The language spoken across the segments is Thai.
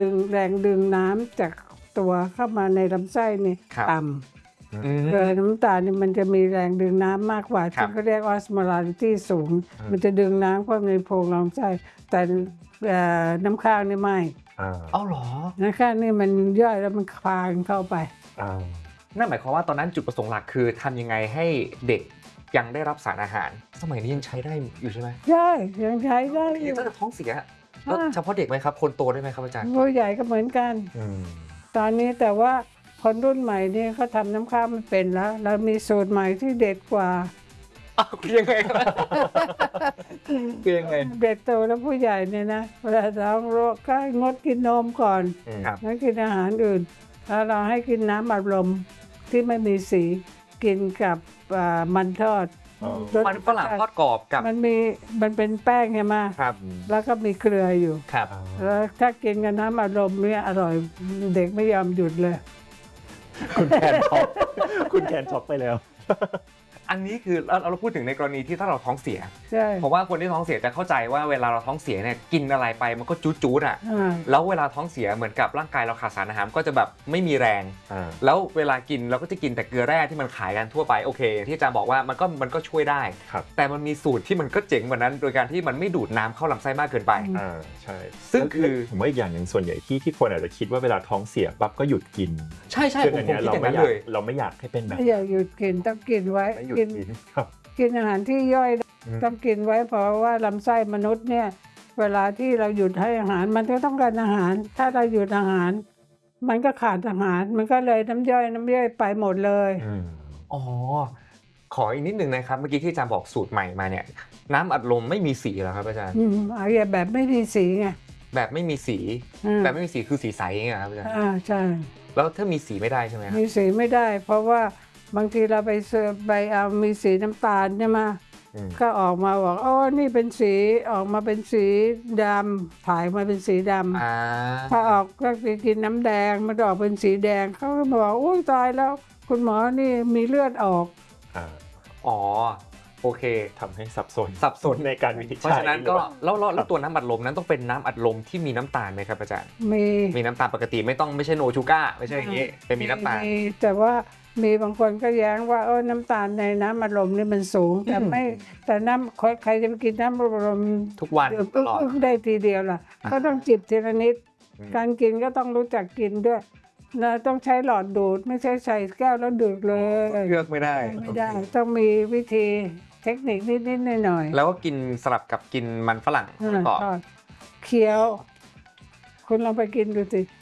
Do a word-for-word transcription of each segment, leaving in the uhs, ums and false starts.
ดึงแรงดึงน้ำจากตัวเข้ามาในลำไส้นี่ต่ำเกลือน้ำตาลนี่มันจะมีแรงดึงน้ำมากกว่าที่เขาเรียกออสโมลาริตี้สูงมันจะดึงน้ำเข้าในโพรงลำไส้แต่น้ำข้าวนี่ไม่อ้าวเหรอน้ำข้าวนี่มันย่อยแล้วมันคลายเข้าไปนั่นหมายความว่าตอนนั้นจุดประสงค์หลักคือทำยังไงให้เด็กยังได้รับสารอาหารสมัยนี้ยังใช้ได้อยู่ใช่ไหมใช่ยังใช้ได้อยู่ถ้าท้องเสียแล้วเฉพาะเด็กไหมครับคนโตได้ไหมครับอาจารย์ผู้ใหญ่ก็เหมือนกันตอนนี้แต่ว่าคนรุ่นใหม่นี่เขาทำน้ำข้าวมันเป็นแล้วเรามีสูตรใหม่ที่เด็ดกว่าอ้าวคือยังไงครับคือยังไงเด็กโตแล้วผู้ใหญ่เนี่ยนะเวลาท้องโรคก็งดกินนมก่อนแล้วกินอาหารอื่นแล้วเราให้กินน้ำอัดลมที่ไม่มีสีกินกับมันทอดมันฝรั่งทอดกรอบกับมันมีมันเป็นแป้งใช่ไหมครับแล้วก็มีเกลืออยู่ครับแล้วถ้ากินกับน้ำอัดลมเนี่ยอร่อยเด็กไม่ยอมหยุดเลยคุณแคนช็อกคุณแคนช็อกไปแล้วอันนี้คือเราพูดถึงในกรณีที่ถ้าเราท้องเสียใช่เพราะว่าคนที่ท้องเสียจะเข้าใจว่าเวลาเราท้องเสียเนี่ยกินอะไรไปมันก็จู๊ดๆอ่ะแล้วเวลาท้องเสียเหมือนกับร่างกายเราขาดสารอาหารก็จะแบบไม่มีแรงแล้วเวลากินเราก็จะกินแต่เกลือแร่ที่มันขายกันทั่วไปโอเคที่อาจารย์บอกว่ามันก็มันก็ช่วยได้แต่มันมีสูตรที่มันก็เจ๋งเหมือนนั้นโดยการที่มันไม่ดูดน้ำเข้าลำไส้มากเกินไปอ่าใช่ซึ่งคือผมว่าอีกอย่างหนึ่งส่วนใหญ่ที่ที่คนอาจจะคิดว่าเวลาท้องเสียปั๊บก็หยุดกินใช่ใช่ผมคิดอย่างนั้นเลยเราไม่อยากให้เป็นแบบไม่อยากหยุดกินต้องกินไว้กินกินอาหารที่ย่อยต้องกินไว้เพราะว่าลำไส้มนุษย์เนี่ยเวลาที่เราหยุดให้อาหารมันก็ต้องการอาหารถ้าเราหยุดอาหารมันก็ขาดอาหารมันก็เลยน้ำย่อยน้ำย่อยไปหมดเลยอ๋อขออีกนิดนึงนะครับเมื่อกี้ที่อาจารย์บอกสูตรใหม่มาเนี่ยน้ำอัดลมไม่มีสีเหรอครับอาจารย์อืมเอาแบบไม่มีสีไงแบบไม่มีสีแบบไม่มีสีคือสีใสไงครับอาจารย์อ่าใช่แล้วถ้ามีสีไม่ได้ใช่ไหมครับมีสีไม่ได้เพราะว่าบางทีเราไปเสิร์ฟไปเอามีสีน้ำตาลใช่ไหมก็ออกมาบอกอ๋อนี่เป็นสีออกมาเป็นสีดำถ่ายมาเป็นสีดำถ้าออกก็ไปกินน้ำแดงมันออกเป็นสีแดงเขาก็บอกโอ้ยตายแล้วคุณหมอนี่มีเลือดออกอ๋อโอเคทำให้สับสนสับสนในการวินิจฉัยเพราะฉะนั้นก็แล้วแล้วตัวน้ำอัดลมนั้นต้องเป็นน้ำอัดลมที่มีน้ำตาลไหมครับอาจารย์มีมีน้ำตาลปกติไม่ต้องไม่ใช่โนชูก้าไม่ใช่อย่างนี้เป็นมีน้ำตาลแต่ว่ามีบางคนก็แย้งว่าเออน้ำตาลในน้ำอัดลมนี่มันสูงแต่ไม่แต่น้ำใครจะไปกินน้ำอัดลมทุกวันได้ทีเดียวล่ะก็ต้องจิบทีละนิดการกินก็ต้องรู้จักกินด้วยนะต้องใช้หลอดดูดไม่ใช่ใส่แก้วแล้วดูดเลยเลือกไม่ได้ไม่ได้ต้องมีวิธีเทคนิคนิดๆหน่อยๆแล้วก็กินสลับกับกินมันฝรั่งก่อนเคี้ยวคุณลองไปกินดูสิ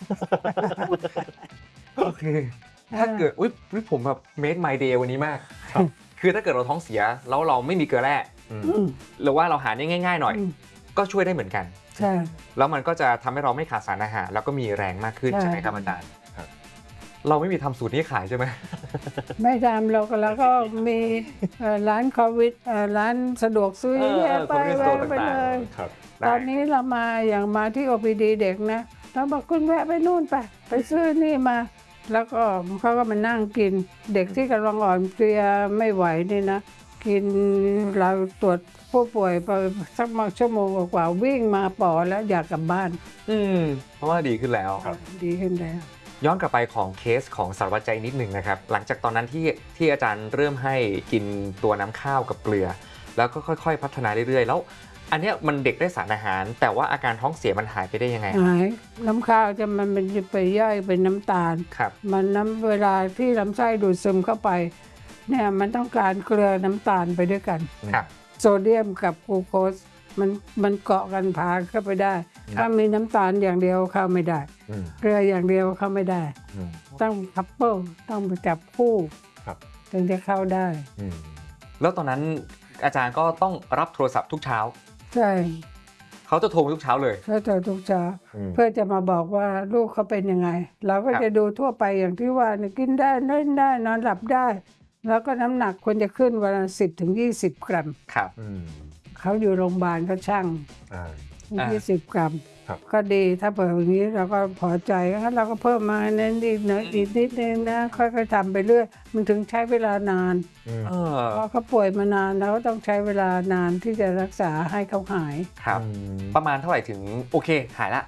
โอเคถ้าเกิดอุ้ยผมแบบ make my day วันนี้มากคือถ้าเกิดเราท้องเสียแล้วเราไม่มีเกลือแร่หรือว่าเราหาได้ง่ายๆหน่อยก็ช่วยได้เหมือนกันใช่แล้วมันก็จะทำให้เราไม่ขาดสารอาหารแล้วก็มีแรงมากขึ้นใช่ไหมครับอาจารย์เราไม่มีทำสูตรนี้ขายใช่ไหมไม่ทำเราก็แล้วก็มีร้านโควิดร้านสะดวกซื้อแยกไปแวะไปเลยตอนนี้เรามาอย่างมาที่ โอ พี ดี เด็กนะเราบอกคุณแวะไปนู่นไปไปซื้อนี่มาแล้วก็เขาก็มานั่งกินเด็กที่กำลังอ่อนเพลียไม่ไหวนี่นะกินเราตรวจผู้ป่วยไปสักชั่วโมงกว่าวิ่งมาปอแล้วอยากกลับบ้านอืมเพราะว่าดีขึ้นแล้วดีขึ้นแล้วย้อนกลับไปของเคสของสารวัตรใจนิดหนึ่งนะครับหลังจากตอนนั้นที่ที่อาจารย์เริ่มให้กินตัวน้ำข้าวกับเกลือแล้วก็ค่อยๆพัฒนาเรื่อยๆแล้วอันนี้มันเด็กได้สารอาหารแต่ว่าอาการท้องเสียมันหายไปได้ยังไงหายน้ำข้าวจะมันมันจะไปย่อยเป็นน้ำตาลมันน้ำเวลาที่ลำไส้ดูดซึมเข้าไปเนี่ยมันต้องการเกลือน้ำตาลไปด้วยกันโซเดียมกับกลูโคสมันมันเกาะกันพาเข้าไปได้ถ้ามีน้ำตาลอย่างเดียวเข้าไม่ได้เกลืออย่างเดียวเข้าไม่ได้ต้องคัพเปิลต้องไปจับคู่ถึงจะเข้าได้แล้วตอนนั้นอาจารย์ก็ต้องรับโทรศัพท์ทุกเช้าใช่เขาจะโทรมาทุกเช้าเลยเขาโทรทุกเช้าเพื่อจะมาบอกว่าลูกเขาเป็นยังไงเราก็จะดูทั่วไปอย่างที่ว่ากินได้เล่นได้นอนหลับได้แล้วก็น้ำหนักควรจะขึ้นวันละสิบถึงยี่สิบกรัมครับเขาอยู่โรงพยาบาลเขาช่างยี่สิบกรัมก็ดีถ้าเปิดอย่างนี้เราก็พอใจงั้นเราก็เพิ่มมาเน้นอีกหน่อยอีกนิดนึงนะค่อยๆทำไปเรื่อยมันถึงใช้เวลานานเพราะเขาป่วยมานานแล้วก็ต้องใช้เวลานานที่จะรักษาให้เขาหายครับประมาณเท่าไหร่ถึงโอเคหายละ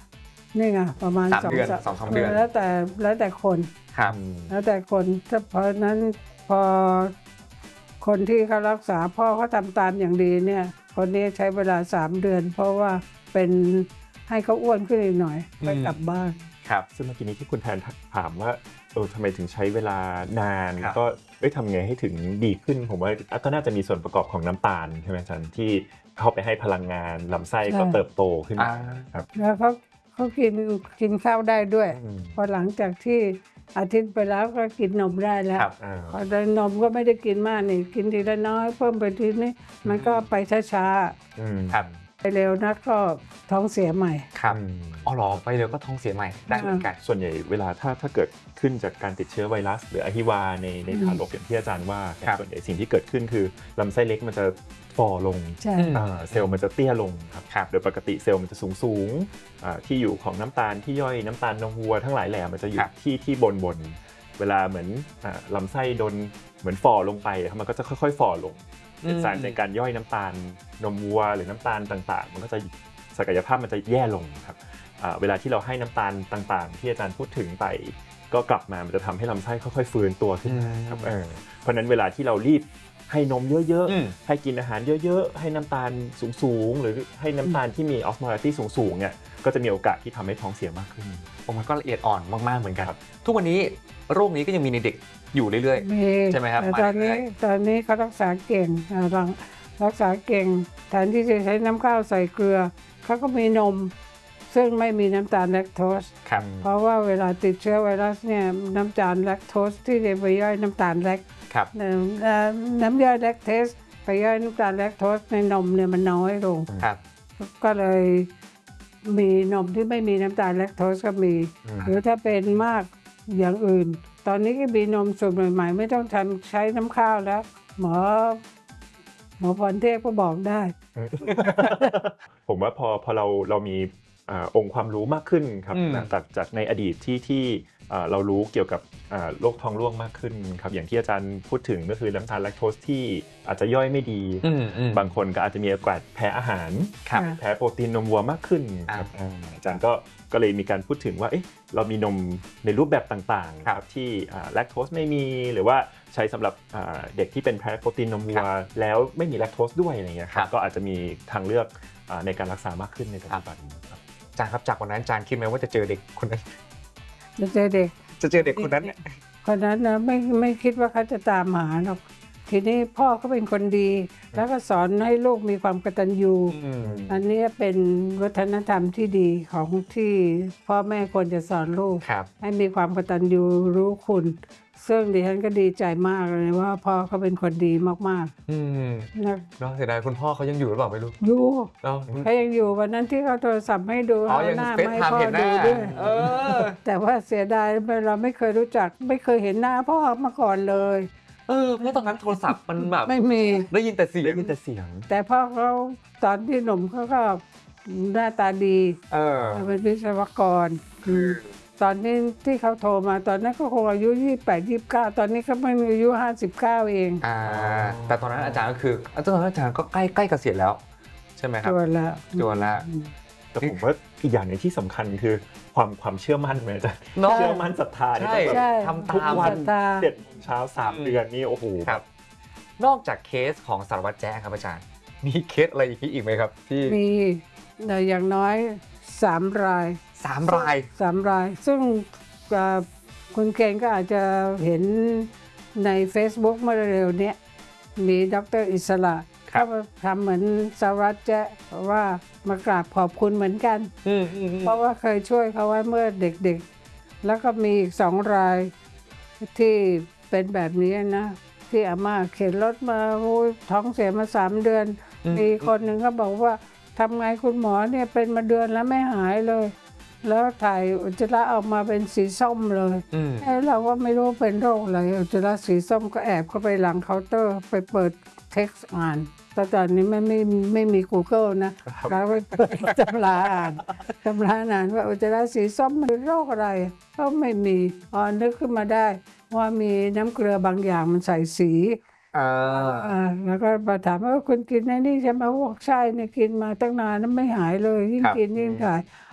นี่ไงประมาณสามเดือนสองสามเดือนแล้วแต่แล้วแต่คนครับแล้วแต่คนถ้าเพราะนั้นพอคนที่เขารักษาพ่อเขาทำตามอย่างดีเนี่ยคนนี้ใช้เวลาสามเดือน เพราะว่าเป็นให้เขาอ้วนขึ้นอีกหน่อยไปกลับบ้านครับซึ่งเมื่อกี้นี้ที่คุณแทนถามว่าเออทำไมถึงใช้เวลานานก็เอ้ยทำไงให้ถึงดีขึ้นผมว่าก็น่าจะมีส่วนประกอบของน้ำตาลใช่ไหมอาจารย์ที่เข้าไปให้พลังงานลำไส้ก็เติบโตขึ้นครับแล้วเขาเขากินกินข้าวได้ด้วยพอหลังจากที่อาทิตย์ไปแล้วก็กินนมได้แล้วพอได้นมก็ไม่ได้กินมากนี่กินทีละน้อยเพิ่มไปทีนี้มันก็ไปช้าๆครับไปเร็วนักก็ท้องเสียใหม่ครับอ๋อหรอไปเร็วก็ท้องเสียใหม่ได้เหมือนกันส่วนใหญ่เวลาถ้าถ้าเกิดขึ้นจากการติดเชื้อไวรัสหรืออหิวาในในทารกอย่างที่อาจารย์ว่าส่วนใหญ่สิ่งที่เกิดขึ้นคือลำไส้เล็กมันจะฝ่อลงเซลล์มันจะเตี้ยลงครับโดยปกติเซลล์มันจะสูงสูงที่อยู่ของน้ำตาลที่ย่อยน้ำตาลนมวัวทั้งหลายแหล่มันจะอยู่ที่ที่บนบนเวลาเหมือนลำไส้โดนเหมือนฝ่อลงไปมันก็จะค่อยๆฝ่อลงเอนไซม์ในการย่อยน้ำตาลนมวัวหรือน้ำตาลต่างๆมันก็จะศักยภาพมันจะแย่ลงครับเวลาที่เราให้น้ำตาลต่างๆที่อาจารย์พูดถึงไปก็กลับมามันจะทำให้ลำไส้ค่อยๆฟื้นตัวขึ้นครับเพราะนั้นเวลาที่เรารีบให้นมเยอะๆให้กินอาหารเยอะๆให้น้ำตาลสูงๆหรือให้น้ำตาลที่มีออสโมลาริตี้สูงๆเนี่ยก็จะมีโอกาสที่ทำให้ท้องเสียมากขึ้นมันก็ละเอียดอ่อนมากๆเหมือนกันทุกวันนี้โรคนี้ก็ยังมีในเด็กอยู่เรื่อยๆใช่ไหมครับตอนนี้ตอนนี้เขารักษาเก่งรักษาเก่งแทนที่จะใช้น้ำข้าวใส่เกลือเขาก็มีนมซึ่งไม่มีน้ำตาลแลคโตสเพราะว่าเวลาติดเชื้อไวรัสเนี่ยน้ำตาลแลคโตสที่ไปย่อยน้ำตาลแลคน้ำย่อยแลคเทสไปย่อยน้ำตาลแลคโตสในนมเนี่ยมันน้อยลงก็เลยมีนมที่ไม่มีน้ำตาลแลคโตสก็มีหรือถ้าเป็นมากอย่างอื่นตอนนี้ก็มีนมสูตรใหม่ๆไม่ต้องทำใช้น้ำข้าวแล้วหมอหมอพรเทพก็บอกได้ผมว่าพอพอเราเรามีองค์ความรู้มากขึ้นครับจากจากในอดีตที่ที่เรารู้เกี่ยวกับโรคท้องร่วงมากขึ้นครับอย่างที่อาจารย์พูดถึงก็คือน้ำตาลแลคโตสที่อาจจะย่อยไม่ดีบางคนก็อาจจะมีโอกาสแพ้อาหารแพ้โปรตีนนมวัวมากขึ้นครับอาจารย์ก็ก็เลยมีการพูดถึงว่าเอ๊ะเรามีนมในรูปแบบต่างๆครับที่แลคโตสไม่มีหรือว่าใช้สำหรับเด็กที่เป็นแพ้โปรตีนนมวัวแล้วไม่มีแลคโตสด้วยอะไรเงี้ยครับก็อาจจะมีทางเลือกในการรักษามากขึ้นในปัจจุบันครับอาจารย์ครับจากวันนั้นอาจารย์คิดไหมว่าจะเจอเด็กคนนั้นจะเจอเด็กจะเจอเด็กคนนั้นเนี่ยคนนั้นนะไม่ไม่คิดว่าเขาจะตามหาหรอกทีนี้พ่อเขาเป็นคนดีแล้วก็สอนให้ลูกมีความกตัญญูอันนี้เป็นวัฒนธรรมที่ดีของที่พ่อแม่ควรจะสอนลูกให้มีความกตัญญูรู้คุณซึ่งดิฉันก็ดีใจมากเลยว่าพ่อเขาเป็นคนดีมากๆอืมนะเนาะเสียดายคุณพ่อเขายังอยู่หรือเปล่าไม่รู้อยู่เขายังอยู่วันนั้นที่เขาโทรศัพท์ให้ดูเอาหน้าไม่พ่อดูด้วยแต่ว่าเสียดายเราไม่เคยรู้จักไม่เคยเห็นหน้าพ่อมาก่อนเลยเออเพราะตอนนั้นโทรศัพท์มันแบบไม่มีได้ยินแต่เสียงได้ยินแต่เสียงแต่พ่อเขาตอนที่หนุ่มเขาก็หน้าตาดีเออเป็นวิศวกรคือตอนนี้ที่เขาโทรมาตอนนั้นก็คงอายุยี่สิบแปด ยี่สิบเก้าตอนนี้เขาเพิ่งอายุห้าสิบเก้าเองอ่าแต่ตอนนั้นอาจารย์ก็คือตอนนั้นอาจารย์ก็ใกล้ใกล้เกษียณแล้วใช่ไหมครับจวนแล้วจวนแล้วแต่ผมว่าอีกอย่างนึงที่สำคัญคือความความเชื่อมั่นเหมือนอาจารย์เชื่อมั่นศรัทธาเนี่ยทำทุกวันเจ็ดโมงเช้าสามเดือนนี่โอ้โหครับนอกจากเคสของสารวัตรแจ๊ครับอาจารย์มีเคสอะไรอีกไหมครับที่มีอย่างน้อยสามรายสามรายสามรายซึ่งคุณเคนก็อาจจะเห็นใน Facebook เมื่อเร็วนี้มีดร.อิสระเขาทำเหมือนสารวัตรแจ๊ว่ามากราบขอบคุณเหมือนกันเพราะว่าเคยช่วยเขาไว้เมื่อเด็กๆแล้วก็มีอีกสองรายที่เป็นแบบนี้นะที่อาม่าเข็นรถมาท้องเสียมาสามเดือนมีคนหนึ่งเขาบอกว่าทำไงคุณหมอเนี่ยเป็นมาเดือนแล้วไม่หายเลยแล้วถ่ายอุจจาระออกมาเป็นสีส้มเลยเราก็ไม่รู้เป็นโรคอะไรอุจจาระสีส้มก็แอบเข้าไปหลังเคาน์เตอร์ไปเปิดเท็กซ์อ่านแต่ตอนนี้ไม่ไม่ไม่มี Google นะเราไปเปิดตำราอ่านตำราอ่านว่าอุจจาระสีส้มเป็นโรคอะไรก็ไม่มีอ๋อนึกขึ้นมาได้ว่ามีน้ำเกลือบางอย่างมันใส่สีแล้วก็มาถามว่าคุณกินในนี่ใช่ไหมบอกใช่เนี่ยกินมาตั้งนานแล้วไม่หายเลยยิ่งกินยิ่งหายอ๋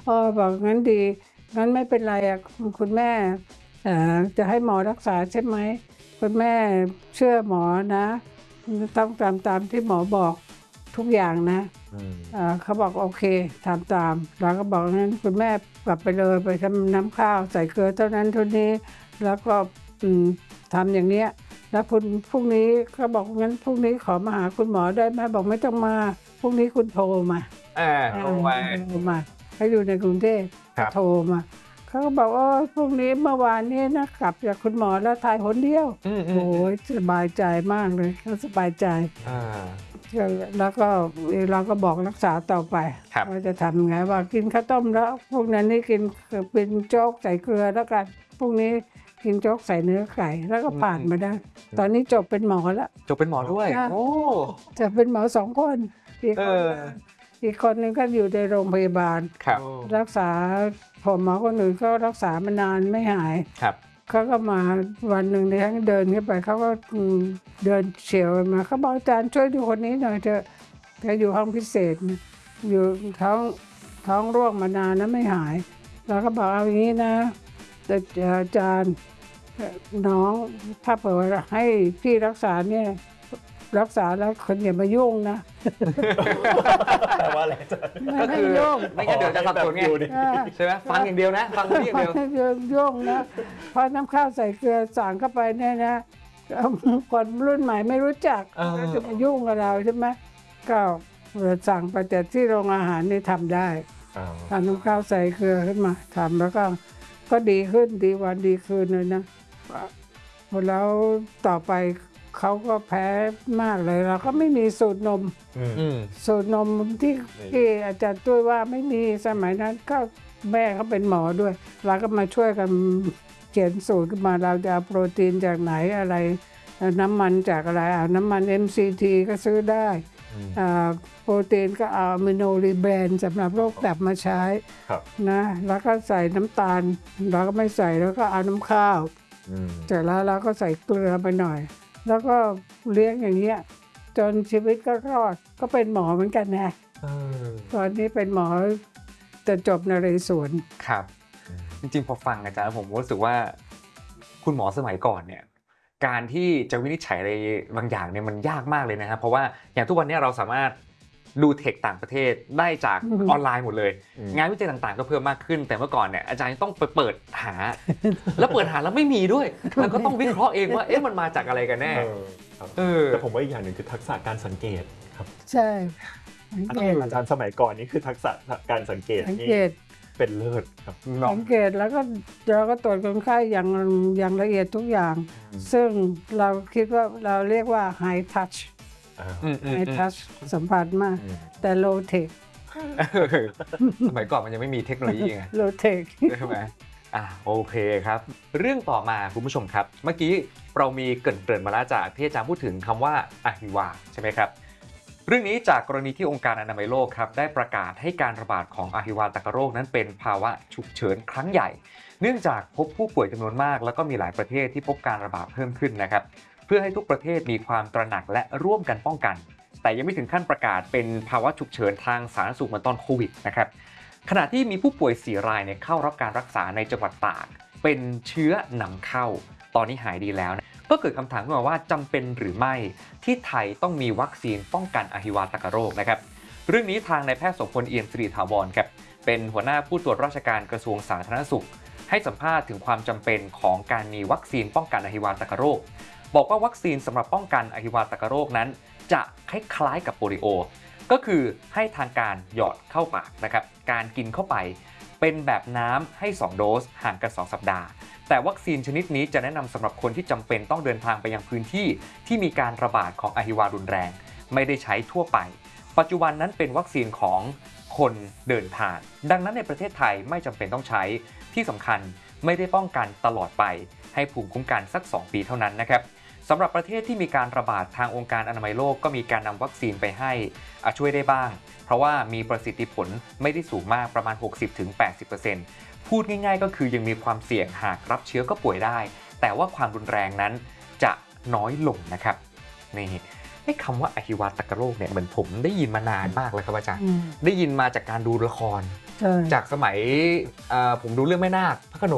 พ่อบอกงั้นดีงั้นไม่เป็นไรอ่ะคุณแม่จะให้หมอรักษาใช่ไหมคุณแม่เชื่อหมอนะต้องตามตามที่หมอบอกทุกอย่างนะเขาบอกโอเคทำตามเราก็บอกงั้นคุณแม่กลับไปเลยไปทำน้ำข้าวใส่เกลือเท่านั้นเท่านี้แล้วก็ทำอย่างเนี้ยแล้วคุณพรุ่งนี้เขาบอกงั้นพรุ่งนี้ขอมาหาคุณหมอได้ไหมบอกไม่ต้องมาพรุ่งนี้คุณโทรมาเออโทรมาโทรมาเขาอยู่ในกรุงเทพโทรมาเขาก็บอกว่าพรุ่งนี้เมื่อวานนี้นะกลับจากคุณหมอแล้วถ่ายหนเดียวโอ้ยสบายใจมากเลยเขาสบายใจแล้วก็เราก็บอกรักษาต่อไปว่าจะทำไงว่ากินข้าวต้มแล้วพวกนั้นนี่กินเป็นโจ๊กใส่เกลือแล้วกันพรุ่งนี้กินโจ๊กใส่เนื้อไก่แล้วก็ผ่านมาได้ตอนนี้จบเป็นหมอแล้วจบเป็นหมอด้วยโอ้จะเป็นหมอสองคนอีกอีกคนนึงก็อยู่ในโรงพยาบาลรักษาพอหมอคนอื่นก็รักษามานานไม่หายเขาก็มาวันหนึ่งในทั้งเดินขึ้นไปเขาก็เดินเฉียวมาเขาบอกอาจารย์ช่วยดูคนนี้หน่อยเถอะแกอยู่ห้องพิเศษอยู่ท้องท้องร่วงมานานนะไม่หายแล้วก็บอกเอาอย่างนี้นะอาจารย์น้องถ้าเปิดให้พี่รักษาเนี่ยรักษาแล้วคนอย่ามายุ่งนะแต่ว่าอะไรก็คือไม่งั้นเดี๋ยวจะสับสนไงใช่ไหมฟังอย่างเดียวนะฟังอย่างเดียวยุ่งนะพอน้ำข้าวใส่เกลือสั่งเข้าไปเนี่ยนะคนรุ่นใหม่ไม่รู้จักจะมายุ่งกับเราใช่ไหมก็สั่งไปแต่ที่โรงอาหารนี่ทำได้ทำน้ำข้าวใส่เกลือขึ้นมาทำแล้วก็ก็ดีขึ้นดีวันดีคืนเลยนะแล้วต่อไปเขาก็แพ้มากเลยเราก็ไม่มีสูตรนมสูตรนมที่ที่อาจารย์ตุ้ยว่าไม่มีสมัยนั้นก็แม่เขาเป็นหมอด้วยเราก็มาช่วยกันเขียนสูตรขึ้นมาเราจะเอาโปรตีนจากไหนอะไรน้ำมันจากอะไรเอาน้ำมัน เอ็ม ซี ที ก็ซื้อได้โปรตีนก็เอาอะมิโนรีแบรนด์สำหรับโรคตับมาใช้นะแล้วก็ใส่น้ำตาลเราก็ไม่ใส่แล้วก็เอาน้ำข้าวเสร็จแล้วเราก็ใส่เกลือไปหน่อยแล้วก็เลี้ยงอย่างเงี้ยจนชีวิตก็รอดก็เป็นหมอเหมือนกันนะตอนนี้เป็นหมอจะจบนเรศวรครับจริงๆพอฟังอาจารย์ผมรู้สึกว่าคุณหมอสมัยก่อนเนี่ยการที่จะวินิจฉัยอะไรบางอย่างเนี่ยมันยากมากเลยนะครับเพราะว่าอย่างทุกวันนี้เราสามารถดูเทคต่างประเทศได้จากออนไลน์หมดเลยงานวิจัยต่างๆก็เพิ่มมากขึ้นแต่เมื่อก่อนเนี่ยอาจารย์ต้องไปเปิดหาแล้วเปิดหาแล้วไม่มีด้วยแล้วก็ต้องวิเคราะห์เองว่าเอ๊ะมันมาจากอะไรกันแน่แต่ผมว่าอีกอย่างหนึ่งคือทักษะการสังเกตครับใช่อาจารย์สมัยก่อนนี่คือทักษะการสังเกตนี่เป็นเลิศครับสังเกตแล้วก็เราก็ตรวจคนไข้อย่างอย่างละเอียดทุกอย่างซึ่งเราคิดว่าเราเรียกว่า high touch high touch สัมผัสมากแต่ low tech สมัยก่อนมันยังไม่มีเทคโนโลยีไง low tech ใช่ไหมอ่ะโอเคครับเรื่องต่อมาคุณผู้ชมครับเมื่อกี้เรามีเกริ่นๆมาแล้วจากที่อาจารย์พูดถึงคำว่าอะฮิวาใช่ไหมครับเรื่องนี้จากกรณีที่องค์การอนามัยโลกครับได้ประกาศให้การระบาดของอะฮิวาตกโรคนั้นเป็นภาวะฉุกเฉินครั้งใหญ่เนื่องจากพบผู้ป่วยจำนวนมากแล้วก็มีหลายประเทศที่พบการระบาดเพิ่มขึ้นนะครับเพื่อให้ทุกประเทศมีความตระหนักและร่วมกันป้องกันแต่ยังไม่ถึงขั้นประกาศเป็นภาวะฉุกเฉินทางสาธารณสุขเหมือนตอนโควิดนะครับขณะที่มีผู้ป่วยสี่รายเนี่ยเข้ารับการรักษาในจังหวัดตากเป็นเชื้อนำเข้าตอนนี้หายดีแล้วนะก็เกิดคำถามขึ้นมาว่าจำเป็นหรือไม่ที่ไทยต้องมีวัคซีนป้องกันอะฮิวาตกโรคนะครับเรื่องนี้ทางนายแพทย์โสมพลเอี่ยมสิริถาวรครับเป็นหัวหน้าผู้ตรวจราชการกระทรวงสาธารณสุขให้สัมภาษณ์ถึงความจำเป็นของการมีวัคซีนป้องกันอะฮิวาตกโรคบอกว่าวัคซีนสำหรับป้องกันอะฮิวาตกโรคนั้นจะคล้ายๆกับโปลิโอก็คือให้ทางการหยอดเข้าปากนะครับการกินเข้าไปเป็นแบบน้ำให้สองโดสห่างกันสองสัปดาห์แต่วัคซีนชนิดนี้จะแนะนำสำหรับคนที่จำเป็นต้องเดินทางไปยังพื้นที่ที่มีการระบาดของอะฮิวารุนแรงไม่ได้ใช้ทั่วไปปัจจุบันนั้นเป็นวัคซีนของคนเดินทางดังนั้นในประเทศไทยไม่จำเป็นต้องใช้ที่สำคัญไม่ได้ป้องกันตลอดไปให้ภูมิคุ้มกันสักสองปีเท่านั้นนะครับสำหรับประเทศที่มีการระบาดทางองค์การอนามัยโลกก็มีการนำวัคซีนไปให้ช่วยได้บ้างเพราะว่ามีประสิทธิผลไม่ได้สูงมากประมาณ หกสิบถึงแปดสิบเปอร์เซ็นต์ พูดง่ายๆก็คือยังมีความเสี่ยงหากรับเชื้อก็ป่วยได้แต่ว่าความรุนแรงนั้นจะน้อยลงนะครับนี่ไอ้คำว่าอะฮิวาตกโรคเนี่ยเหมือนผมได้ยินมานานมากแล้วครับอาจารย์ได้ยินมาจากการดูละครจากสมัยผมดูเรื่องแม่นาคพระโขนง